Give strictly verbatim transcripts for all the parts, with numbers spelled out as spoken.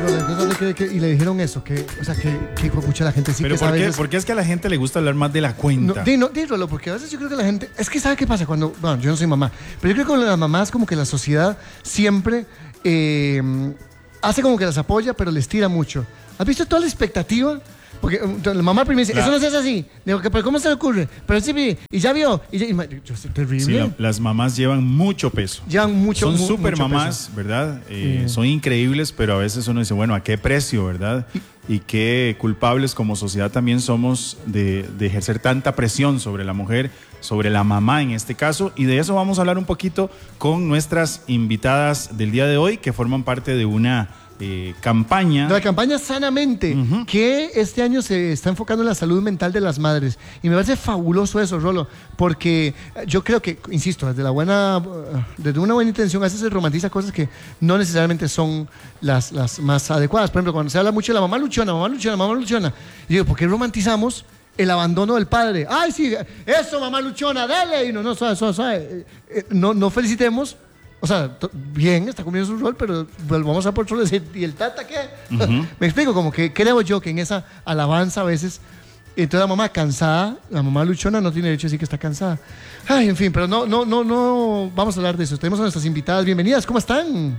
entonces, ¿dónde cree que, y le dijeron eso? Que, o sea, que, que escucha la gente sí ¿Pero que por sabe qué? eso. ¿Por qué es que a la gente le gusta hablar más de la cuenta? No, di, no, di, Rolo, porque a veces yo creo que la gente... Es que ¿sabe qué pasa? Cuando... Bueno, yo no soy mamá, pero yo creo que con las mamás como que la sociedad siempre eh, hace como que las apoya, pero les tira mucho. ¿Has visto toda la expectativa? Porque um, la mamá primero dice, La... eso no se hace así. Digo, ¿pero cómo se le ocurre? Pero sí, y ya vio. Y ya, y, yo, es terrible. Sí, la, las mamás llevan mucho peso. Llevan mucho Son mu, súper mucho mamás, peso. ¿verdad? Eh, Mm. Son increíbles, pero a veces uno dice, bueno, ¿a qué precio, verdad? Y qué culpables como sociedad también somos de, de ejercer tanta presión sobre la mujer, sobre la mamá en este caso. Y de eso vamos a hablar un poquito con nuestras invitadas del día de hoy, que forman parte de una... Eh, campaña. De la campaña Sanamente, uh-huh. que este año se está enfocando en la salud mental de las madres. Y me parece fabuloso eso, Rolo, porque yo creo que, insisto, desde la buena, desde una buena intención, a veces se romantiza cosas que no necesariamente son las, las más adecuadas. Por ejemplo, cuando se habla mucho de la mamá luchona, mamá luchona, mamá luchona. Y digo, ¿por qué romantizamos el abandono del padre? Ay, sí, eso, mamá luchona, dale. Y no, no, suave, suave, suave. No, no felicitemos. O sea, bien, está cumpliendo su rol, pero volvamos a por otro decir, ¿y el tata qué? Uh-huh. Me explico, como que creo yo que en esa alabanza a veces, entonces la mamá cansada, la mamá luchona no tiene derecho a decir que está cansada. Ay, en fin, pero no, no, no, no, vamos a hablar de eso. Tenemos a nuestras invitadas, bienvenidas, ¿cómo están?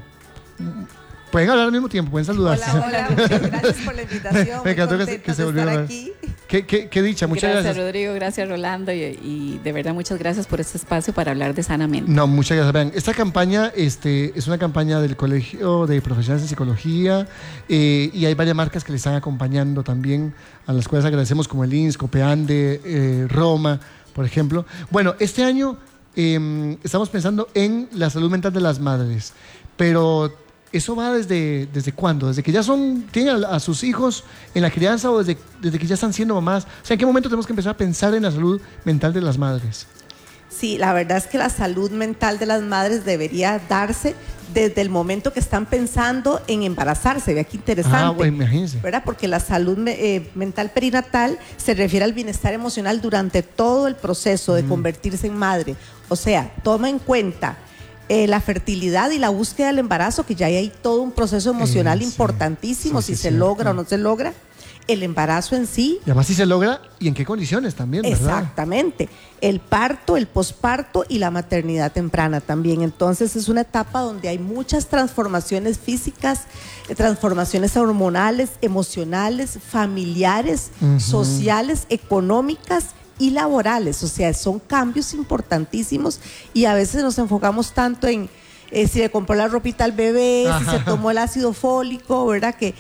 Pueden hablar al mismo tiempo, pueden saludarse. Hola, hola, muchas gracias por la invitación. Me encantó que, que se volvieron a ver. Aquí. Qué, qué, qué dicha, muchas gracias. Gracias, Rodrigo, gracias, Rolando, y, y de verdad muchas gracias por este espacio para hablar de Sanamente. No, muchas gracias. Vean, esta campaña este, es una campaña del Colegio de Profesionales en Psicología eh, y hay varias marcas que le están acompañando también, a las cuales agradecemos, como el I N S S, Copeande, eh, Roma, por ejemplo. Bueno, este año eh, estamos pensando en la salud mental de las madres, pero... ¿Eso va desde, desde cuándo? ¿Desde que ya son, tienen a, a sus hijos en la crianza o desde, desde que ya están siendo mamás? O sea, ¿en qué momento tenemos que empezar a pensar en la salud mental de las madres? Sí, la verdad es que la salud mental de las madres debería darse desde el momento que están pensando en embarazarse. Vea qué interesante. Ah, bueno, imagínense. ¿Verdad? Porque la salud eh, mental perinatal se refiere al bienestar emocional durante todo el proceso de mm. convertirse en madre. O sea, toma en cuenta... Eh, la fertilidad y la búsqueda del embarazo, que ya hay todo un proceso emocional eh, sí. importantísimo, sí, sí, si se cierto. logra o no se logra, el embarazo en sí. Y además si se logra y en qué condiciones también, ¿verdad? Exactamente, el parto, el posparto y la maternidad temprana también. Entonces es una etapa donde hay muchas transformaciones físicas, transformaciones hormonales, emocionales, familiares, uh-huh. sociales, económicas y laborales, o sea, son cambios importantísimos y a veces nos enfocamos tanto en eh, si le compró la ropita al bebé, Ajá. si se tomó el ácido fólico, ¿verdad? Que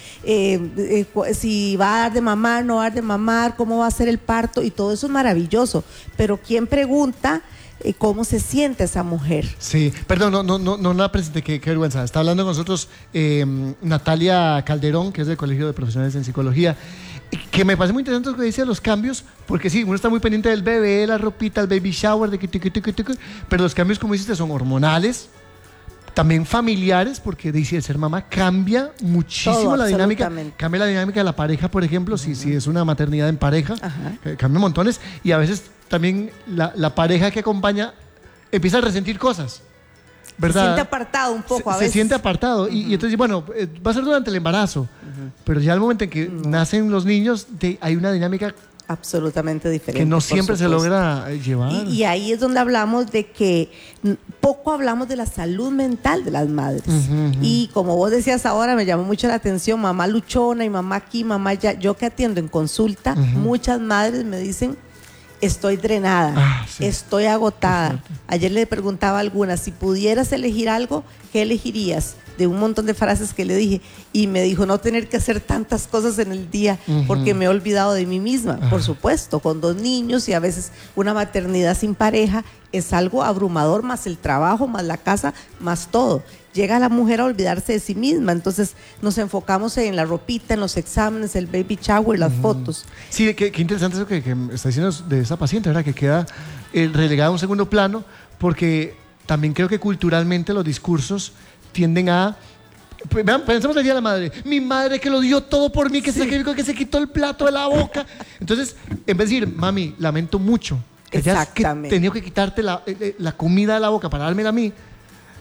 eh, eh, si va a dar de mamar, no va a dar de mamar, cómo va a ser el parto y todo eso es maravilloso, pero ¿quién pregunta eh, cómo se siente esa mujer? Sí, perdón, no, no, no, no la presenté, qué, qué vergüenza. Está hablando con nosotros eh, Natalia Calderón, que es del Colegio de Profesionales en Psicología, que me parece muy interesante lo que dice de los cambios, porque sí, uno está muy pendiente del bebé, la ropita, el baby shower, de que, que, que, que, que, pero los cambios, como dijiste, son hormonales, también familiares, porque dice, el ser mamá cambia muchísimo Todo, la dinámica, cambia la dinámica de la pareja, por ejemplo, uh-huh. si, si es una maternidad en pareja, uh-huh. cambia montones, y a veces también la, la pareja que acompaña empieza a resentir cosas. ¿verdad? Se siente apartado un poco se, a veces. Se siente apartado. Uh-huh. y, y entonces, bueno, eh, va a ser durante el embarazo. Uh-huh. Pero ya al momento en que uh-huh. nacen los niños, de, hay una dinámica absolutamente diferente. Que no siempre se logra llevar. Y, y ahí es donde hablamos de que poco hablamos de la salud mental de las madres. Uh-huh, uh-huh. Y como vos decías ahora, me llamó mucho la atención, mamá luchona y mamá aquí, mamá allá. Yo que atiendo en consulta, uh-huh. muchas madres me dicen, estoy drenada, ah, sí. estoy agotada. Ayer le preguntaba a alguna, si pudieras elegir algo, ¿qué elegirías? De un montón de frases que le dije, y me dijo, no tener que hacer tantas cosas en el día uh-huh. porque me he olvidado de mí misma. Uh-huh. Por supuesto, con dos niños y a veces una maternidad sin pareja es algo abrumador, más el trabajo, más la casa, más todo. Llega la mujer a olvidarse de sí misma, entonces nos enfocamos en la ropita, en los exámenes, el baby shower, las uh-huh. fotos. Sí, qué, qué interesante eso que, que está diciendo de esa paciente, ¿verdad? Que queda eh, relegada a un segundo plano, porque también creo que culturalmente los discursos tienden a... Vean, pensemos el día de la madre. Mi madre que lo dio todo por mí, que sí. se sacrificó, que se quitó el plato de la boca. Entonces, en vez de decir, mami, lamento mucho que hayas que tenido que quitarte la, la comida de la boca para dármela a mí,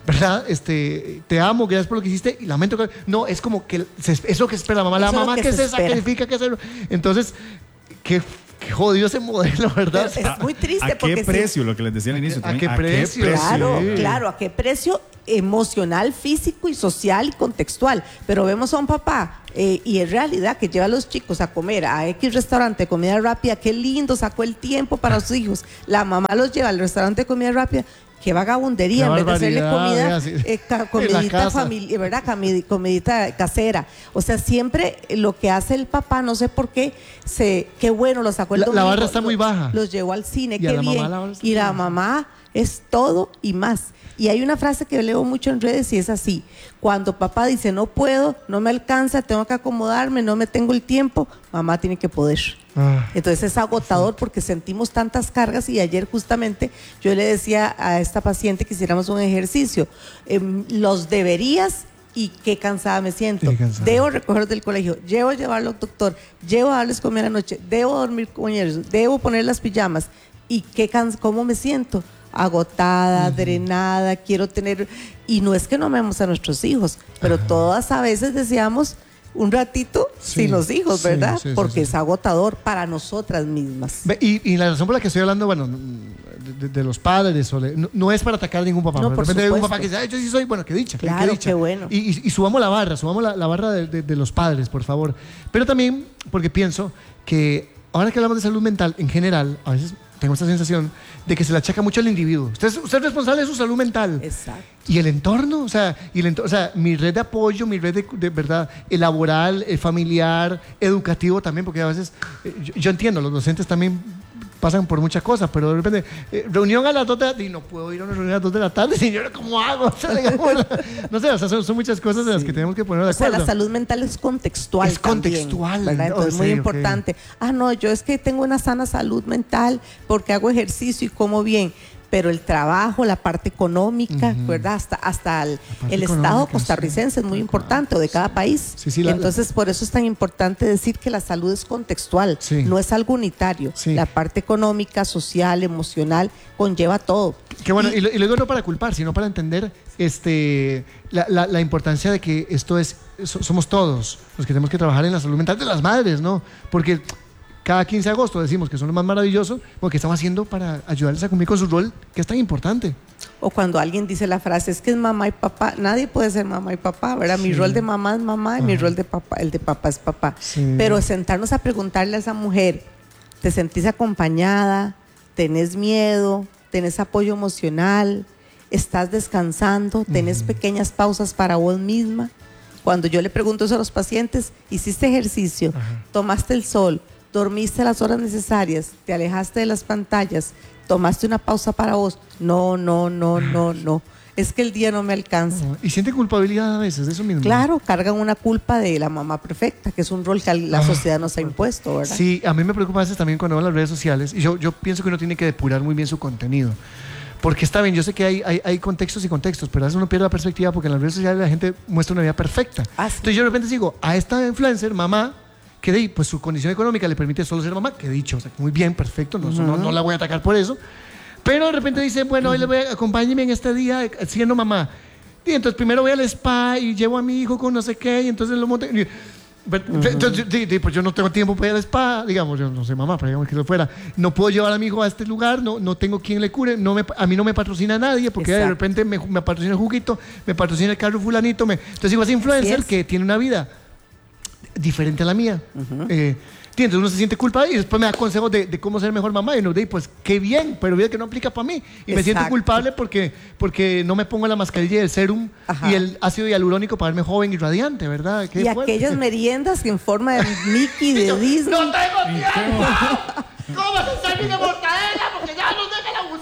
¿verdad? Este, te amo, gracias por lo que hiciste y lamento que... No, es como que se, es lo que espera la mamá. La Eso es lo mamá que que, se se sacrifica, que hacerlo. Entonces, qué, qué jodido ese modelo, ¿verdad? Pero es muy triste ¿A porque qué si- precio? Lo que les decía al inicio. ¿A también, qué precio? Claro, Sí. claro, ¿a qué precio? Emocional, físico y social y contextual. Pero vemos a un papá eh, y en realidad que lleva a los chicos a comer a X restaurante de comida rápida, qué lindo, sacó el tiempo para sus hijos. La mamá los lleva al restaurante de comida rápida. Qué vagabundería, Qué en vez de hacerle barbaridad, comida, vea, sí. eh, ca- En la comidita casa. familiar, ¿verdad? Comid- comidita casera. O sea, siempre lo que hace el papá, no sé por qué, se, qué bueno, lo sacó el La- la domingo, barra está muy lo- baja. Los llevó al cine, Y a qué la mamá bien. la barra está Y muy la baja. mamá es todo y más. Y hay una frase que leo mucho en redes y es así: cuando papá dice no puedo, no me alcanza, tengo que acomodarme, no me tengo el tiempo, mamá tiene que poder. Ah. Entonces es agotador porque sentimos tantas cargas y ayer justamente yo le decía a esta paciente que hiciéramos un ejercicio, em, los deberías y qué cansada me siento, Qué cansada. debo recoger del colegio, debo llevarlo al doctor, debo darles comida a la noche, debo dormir con ellos, debo poner las pijamas y qué can- cómo me siento, agotada, uh-huh. drenada, quiero tener, y no es que no amemos a nuestros hijos, pero uh-huh. todas a veces deseamos un ratito sí, sin los hijos, sí, ¿verdad? sí, sí, porque sí, sí. es agotador para nosotras mismas. Y, y la razón por la que estoy hablando, bueno, de, de los padres, o de, no, no es para atacar a ningún papá. No, de por repente hay un supuesto. papá que dice, ay, yo sí soy, bueno, qué dicha. Claro, qué, dicha. qué bueno. Y, y, y subamos la barra, subamos la, la barra de, de, de los padres, por favor. Pero también porque pienso que ahora que hablamos de salud mental en general, a veces tengo esta sensación de que se le achaca mucho al individuo. Usted es, usted es responsable de su salud mental. Exacto. Y el entorno, o sea, y el entorno, o sea, mi red de apoyo, mi red de, de verdad, el laboral, el familiar, educativo también, porque a veces, eh, yo, yo entiendo, los docentes también pasan por muchas cosas, pero de repente, eh, reunión a las dos de la tarde, y no puedo ir a una reunión a las dos de la tarde, señora, ¿cómo hago? O sea, digamos, no sé, o sea, son, son muchas cosas en las que tenemos que poner de O sea, acuerdo. la salud mental es contextual. Es también, contextual, ¿verdad? Entonces, oh, muy sí, importante. okay. Ah, no, yo es que tengo una sana salud mental porque hago ejercicio y como bien. Pero el trabajo, la parte económica, uh-huh. ¿verdad? Hasta, hasta el, el Estado costarricense sí. es muy importante, o de cada país. Sí, sí, la, Entonces, por eso es tan importante decir que la salud es contextual, sí. no es algo unitario. Sí. La parte económica, social, emocional, conlleva todo. Qué bueno, y, y, y luego no para culpar, sino para entender este, la, la, la importancia de que esto es, so, somos todos los que tenemos que trabajar en la salud mental de las madres, ¿no? Porque cada quince de agosto decimos que son lo más maravilloso, porque estamos haciendo para ayudarles a cumplir con su rol, que es tan importante. O cuando alguien dice la frase, es que es mamá y papá, nadie puede ser mamá y papá, ¿verdad? Sí. Mi rol de mamá es mamá y Ajá. mi rol de papá, el de papá es papá. Sí. Pero sentarnos a preguntarle a esa mujer, ¿te sentís acompañada? ¿Tenés miedo? ¿Tenés apoyo emocional? ¿Estás descansando? ¿Tenés uh-huh. pequeñas pausas para vos misma? Cuando yo le pregunto eso a los pacientes, ¿hiciste ejercicio? Ajá. ¿Tomaste el sol? ¿Dormiste las horas necesarias? ¿Te alejaste de las pantallas? ¿Tomaste una pausa para vos? No, no, no, no, no. Es que el día no me alcanza. ¿Y siente culpabilidad a veces de eso mismo? Claro, cargan una culpa de la mamá perfecta, que es un rol que la ah, sociedad nos ha impuesto, ¿verdad? Sí, a mí me preocupa a veces también cuando veo las redes sociales, y yo, yo pienso que uno tiene que depurar muy bien su contenido. Porque está bien, yo sé que hay, hay, hay contextos y contextos, pero a veces uno pierde la perspectiva porque en las redes sociales la gente muestra una vida perfecta. Ah, sí. Entonces yo de repente digo, a esta influencer, mamá, que de ahí, pues su condición económica le permite solo ser mamá, que he dicho, o sea, muy bien, perfecto, no, uh-huh. no, no la voy a atacar por eso, pero de repente dice, bueno, hoy le voy a acompáñeme en este día siendo mamá, y entonces primero voy al spa y llevo a mi hijo con no sé qué, y entonces lo monto, y, uh-huh. entonces, de, de, pues yo no tengo tiempo para ir al spa, digamos, yo no soy mamá, pero digamos que lo fuera, no puedo llevar a mi hijo a este lugar, no, no tengo quien le cure, no me, a mí no me patrocina nadie, porque Exacto. de repente me, me patrocina el juguito, me patrocina el carro fulanito, me, entonces digo, es influencer es. que tiene una vida diferente a la mía. Uh-huh. eh, entonces uno se siente culpable y después me da consejos de, de cómo ser mejor mamá y uno dice, pues qué bien, pero bien que no aplica para mí. Y Exacto. me siento culpable porque, porque no me pongo la mascarilla del serum Ajá. y el ácido hialurónico para verme joven y radiante, ¿verdad? Qué y fuerte. Aquellas meriendas en forma de Mickey de Disney. ¡No tengo tiempo! ¿Cómo se sale de mortadela? Porque ya nos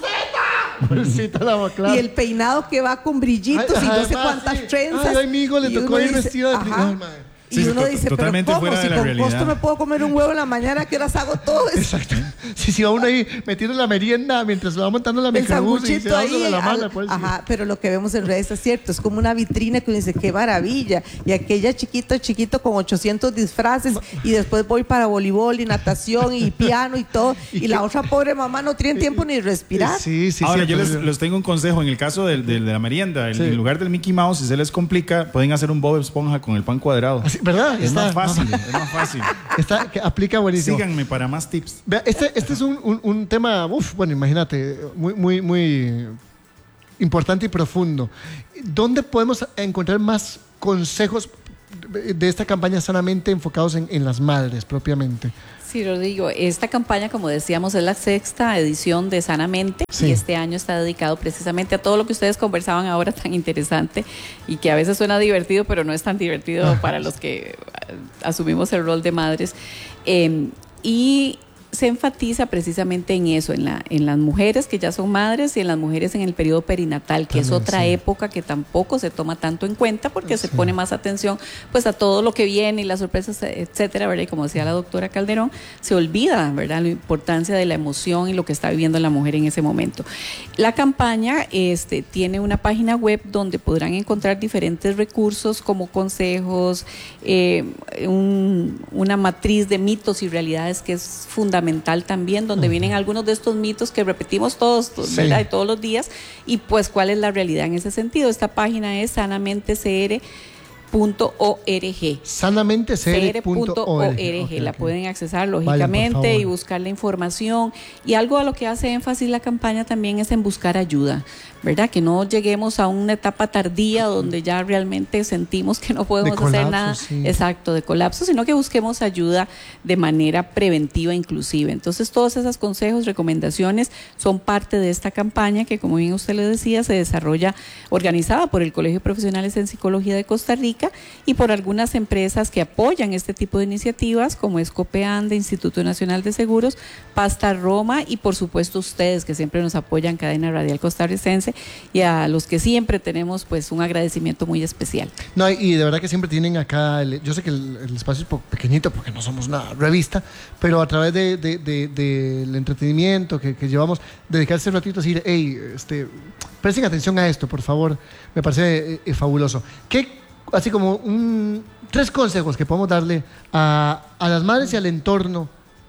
deja la buceta. Y el peinado que va con brillitos ay, y no sé cuántas sí. trenzas. Ay, ay, mi hijo le tocó ir vestido de brillantes. Y Sí, uno to- dice, totalmente pero ¿cómo? fuera de Si la con realidad. costo me puedo comer un huevo en la mañana, ¿a qué horas hago todo eso? Exacto. Si si va uno ahí metiendo la merienda mientras va montando la El microbús y se sanguchito va ahí. sobre la mala, al- pues, sí. ajá, pero lo que vemos en redes es cierto, es como una vitrina que uno dice, qué maravilla. Y aquella chiquito, chiquito con ochocientos disfraces y después voy para voleibol y natación y piano y todo. ¿Y Y, la qué? otra pobre mamá no tiene tiempo ni de respirar. Sí, sí, Ahora, sí, yo les, pero- les tengo un consejo. En el caso del- del- de, la merienda, en, Sí. en lugar del Mickey Mouse, si se les complica, pueden hacer un Bob Esponja con el pan cuadrado. Así, ¿verdad? Es Está- más fácil, es más fácil. Está, que aplica buenísimo. Síganme para más tips. Vea, este, este es un, un- un tema, uf, bueno, imagínate, muy, muy, muy importante y profundo. ¿Dónde podemos encontrar más consejos de esta campaña sanamente enfocados en, en las madres propiamente? Sí, Rodrigo, esta campaña, como decíamos, es la sexta edición de Sanamente Sí. y este año está dedicado precisamente a todo lo que ustedes conversaban ahora tan interesante y que a veces suena divertido, pero no es tan divertido Ajá. para los que eh, asumimos el rol de madres. Eh, y se enfatiza precisamente en eso, en, la, en las mujeres que ya son madres y en las mujeres en el periodo perinatal, que es También, otra sí. época que tampoco se toma tanto en cuenta porque se Sí. pone más atención pues a todo lo que viene y las sorpresas, etcétera, ¿verdad? Y como decía la doctora Calderón, se olvida, ¿verdad?, la importancia de la emoción y lo que está viviendo la mujer en ese momento. La campaña este, tiene una página web donde podrán encontrar diferentes recursos como consejos, eh, un- una matriz de mitos y realidades que es fundamental también, donde Ujú. vienen algunos de estos mitos que repetimos todos, ¿verdad?, Sí. y todos los días, y pues cuál es la realidad en ese sentido. Esta página es sanamente c r punto org. Sanamente c r punto org. Ok, La ok. pueden accesar Vayan, por lógicamente favor. y buscar la información. Y algo a lo que hace énfasis la campaña también es en buscar ayuda, ¿verdad? Que no lleguemos a una etapa tardía donde ya realmente sentimos que no podemos De hacer colapso, nada, sí. exacto, de colapso, sino que busquemos ayuda de manera preventiva inclusive. Entonces, todos esos consejos, recomendaciones son parte de esta campaña que, como bien usted le decía, se desarrolla organizada por el Colegio de Profesionales en Psicología de Costa Rica y por algunas empresas que apoyan este tipo de iniciativas, como es Copeande, Instituto Nacional de Seguros, Pasta Roma y por supuesto ustedes que siempre nos apoyan, Cadena Radial Costarricense, y a los que siempre tenemos pues un agradecimiento muy especial. No, y de verdad que siempre tienen acá, el- yo sé que el, el espacio es po- pequeñito porque no somos una revista, pero a través de, de- de- del entretenimiento que, que llevamos, dedicarse un ratito a decir, hey, este, presten atención a esto, por favor, me parece eh, eh, fabuloso. ¿Qué, así como un, tres consejos que podemos darle a, a las madres y al entorno?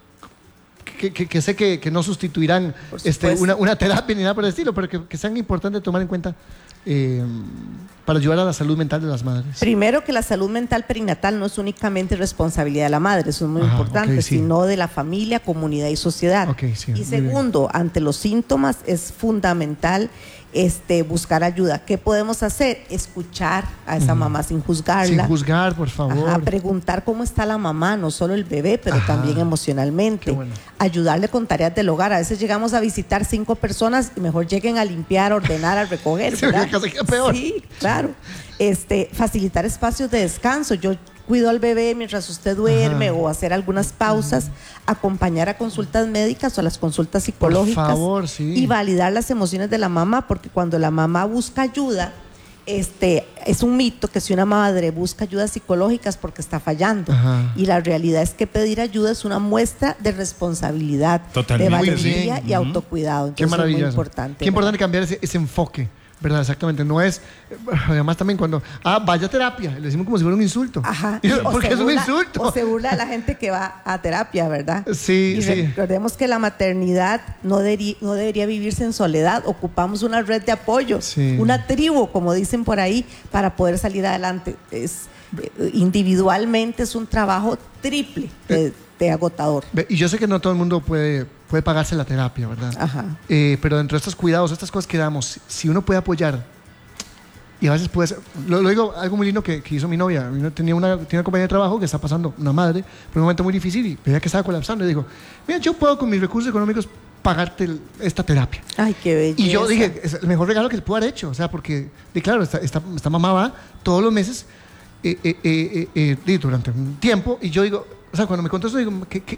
Que, que- que sé que, que no sustituirán Por este, supuesto. una, una terapia ni nada por el estilo, pero que, que sean importantes tomar en cuenta eh, para ayudar a la salud mental de las madres. Primero, que la salud mental perinatal no es únicamente responsabilidad de la madre, eso es muy Ajá, importante, ok, sí. sino de la familia, comunidad y sociedad. Ok, sí, muy y segundo, ante los síntomas es fundamental este, buscar ayuda. ¿Qué podemos hacer? Escuchar a esa Ujú. mamá sin juzgarla. Sin juzgar, por favor. Ajá, preguntar cómo está la mamá, no solo el bebé, pero Ajá. también emocionalmente. Qué bueno. Ayudarle con tareas del hogar. A veces llegamos a visitar cinco personas y mejor lleguen a limpiar, a ordenar, a recoger. Sí, ¿verdad? casi que peor. Sí, claro. Este, facilitar espacios de descanso. Yo cuido al bebé mientras usted duerme Ajá. o hacer algunas pausas, acompañar a consultas médicas o a las consultas psicológicas. Por favor, sí. Y validar las emociones de la mamá, porque cuando la mamá busca ayuda, este, es un mito que si una madre busca ayudas psicológicas porque está fallando. Ajá. Y la realidad es que pedir ayuda es una muestra de responsabilidad, Totalmente, de Muy valentía bien. y Ujú. autocuidado. Entonces, Qué maravilloso. es muy importante. Qué importante cambiar ese, ese enfoque, ¿verdad? Exactamente. No es. Además, también cuando. Ah, vaya a terapia. Le decimos como si fuera un insulto. Ajá. Y- O Porque se es un burla- insulto. O se burla de la gente que va a terapia, ¿verdad? Sí, Y sí. recordemos que la maternidad no, deri- no debería vivirse en soledad. Ocupamos una red de apoyo, Sí. una tribu, como dicen por ahí, para poder salir adelante. Es, eh, individualmente es un trabajo triple de, de agotador. Ve, Y yo sé que no todo el mundo puede, puede pagarse la terapia, ¿verdad? Ajá. Eh, pero dentro de estos cuidados, estas cosas que damos, si uno puede apoyar, y a veces puede ser, lo, lo digo, algo muy lindo que, que hizo mi novia. Mi novia tenía una, tenía una compañía de trabajo que está pasando, una madre, por un momento muy difícil y veía que estaba colapsando. Y dijo, mira, yo puedo con mis recursos económicos pagarte el- esta terapia. Ay, qué belleza. Y yo dije, es el mejor regalo que se pudo haber hecho. O sea, porque, y claro, esta, esta, esta mamá va todos los meses eh, eh, eh, eh, eh, durante un tiempo. Y yo digo, o sea, cuando me contó eso, digo, qué, qué, qué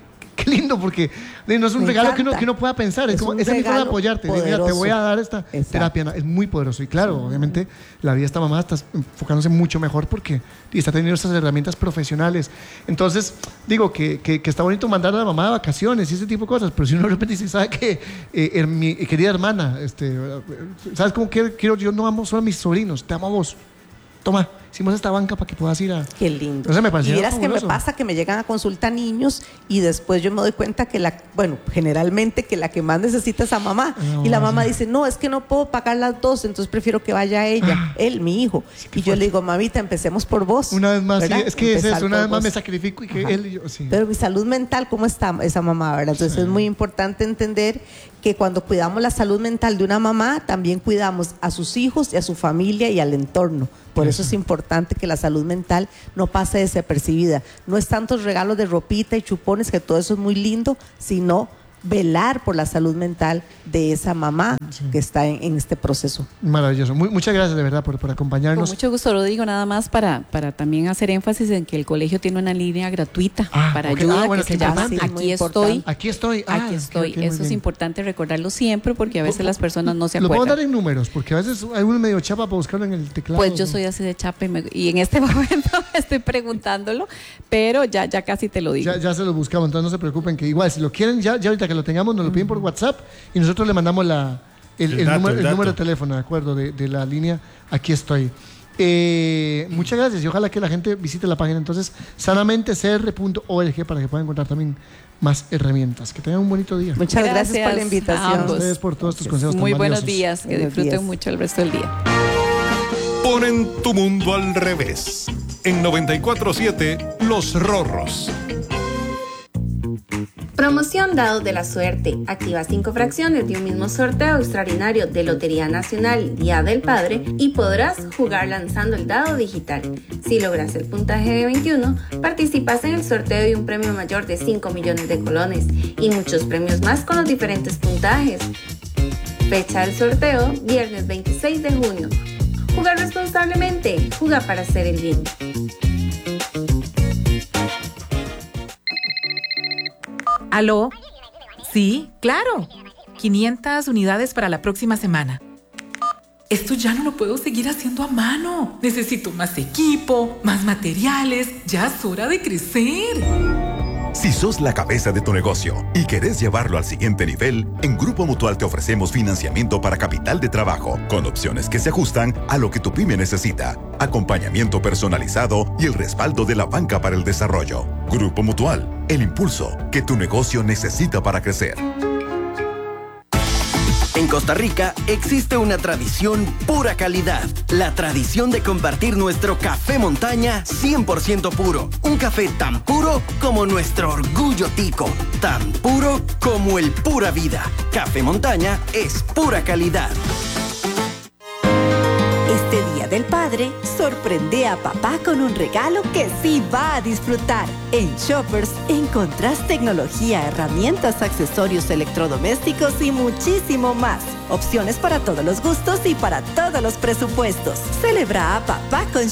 qué lindo, porque no es un Me regalo que uno, encanta. que uno pueda pensar, es, Es como, un esa es mi forma de regalo apoyarte, de, mira, te poderoso. voy a dar esta Exacto. terapia, es muy poderoso. Y claro, obviamente la vida de esta mamá está enfocándose mucho mejor porque está teniendo estas herramientas profesionales. Entonces, digo que, que, que está bonito mandar a la mamá de vacaciones y ese tipo de cosas, pero si uno de repente dice, ¿sabe qué? Eh, eh, mi querida hermana, este, ¿sabes cómo quiero, quiero? Yo no amo solo a mis sobrinos, te amo a vos. Toma, hicimos esta banca para que puedas ir a... Qué lindo. Entonces me pareció y vieras que me fabuloso. pasa que me llegan a consulta niños y después yo me doy cuenta que la, bueno, generalmente que la que más necesita es a mamá. No, y la mamá sí. dice, no, es que no puedo pagar las dos, entonces prefiero que vaya ella, Ah. él, mi hijo. Y yo le digo, mamita, empecemos por vos. Una vez más, sí, ¿verdad? es que es Empezar eso, una por vez más vos. me sacrifico y que Ajá. él y yo, sí. Pero mi salud mental, ¿cómo está esa mamá, verdad? Entonces es muy importante entender que cuando cuidamos la salud mental de una mamá, también cuidamos a sus hijos y a su familia y al entorno. Por eso es importante que la salud mental no pase desapercibida. No es tantos regalos de ropita y chupones, que todo eso es muy lindo, sino velar por la salud mental de esa mamá Sí. que está en, en este proceso. Maravilloso. Muy, muchas gracias de verdad por, por Con acompañarnos. mucho gusto lo digo, nada más para, para también hacer énfasis en que el colegio tiene una línea gratuita Ah, para ok. ayuda Ah, bueno, que qué se llama importante. Sí, muy Aquí importante. estoy. Aquí estoy. Ah, Aquí estoy. ok, ok, muy Eso es bien. importante recordarlo siempre porque a veces las personas no se Lo podemos dar acuerdan. en números, porque a veces hay uno medio chapa para buscarlo en el teclado. Pues yo ¿no? soy así de chapa y, me- y en este momento estoy preguntándolo, pero ya, ya casi te lo digo. Ya, ya se lo buscamos, entonces no se preocupen, que igual, si lo quieren, ya, ya ahorita que lo tengamos, nos lo piden por WhatsApp y nosotros le mandamos la, el, El el dato, número, el el dato. número de teléfono, ¿de acuerdo? De, de la línea, aquí estoy. Eh, muchas gracias y ojalá que la gente visite la página entonces sanamente c r punto org para que puedan encontrar también más herramientas. Que tengan un bonito día. Muchas gracias, por la Gracias a invitación. A ambos. ustedes por todos estos consejos Muy tan buenos valiosos. días, que Buenos disfruten días. mucho el resto del día. Ponen tu mundo al revés. En noventa y cuatro siete, Los Rorros. Promoción Dados de la Suerte. Activa cinco fracciones de un mismo sorteo extraordinario de Lotería Nacional Día del Padre y podrás jugar lanzando el dado digital. Si logras el puntaje de veintiuno, participas en el sorteo de un premio mayor de cinco millones de colones y muchos premios más con los diferentes puntajes. Fecha del sorteo, viernes veintiséis de junio. Jugar responsablemente, juega para hacer el bien. ¿Aló? Sí, claro. quinientas unidades para la próxima semana. Esto ya no lo puedo seguir haciendo a mano. Necesito más equipo, más materiales. Ya es hora de crecer. Si sos la cabeza de tu negocio y querés llevarlo al siguiente nivel, en Grupo Mutual te ofrecemos financiamiento para capital de trabajo, con opciones que se ajustan a lo que tu pyme necesita, acompañamiento personalizado y el respaldo de la banca para el desarrollo. Grupo Mutual, el impulso que tu negocio necesita para crecer. En Costa Rica existe una tradición pura calidad, la tradición de compartir nuestro café montaña cien por ciento puro, un café tan puro como nuestro orgullo tico, tan puro como el pura vida. Café montaña es pura calidad. Este Día del Padre, sorprende a papá con un regalo que sí va a disfrutar. En Shoppers encontrás tecnología, herramientas, accesorios electrodomésticos y muchísimo más. Opciones para todos los gustos y para todos los presupuestos. Celebra a papá con